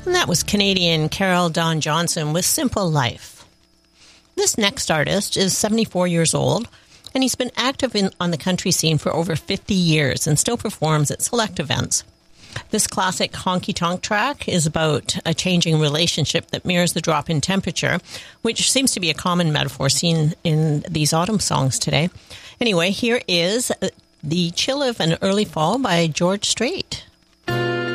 And that was Canadian Carol Dawn Johnson with Simple Life. This next artist is 74 years old, and he's been active on the country scene for over 50 years and still performs at select events. This classic honky-tonk track is about a changing relationship that mirrors the drop in temperature, which seems to be a common metaphor seen in these autumn songs today. Anyway, here is The Chill of an Early Fall by George Strait.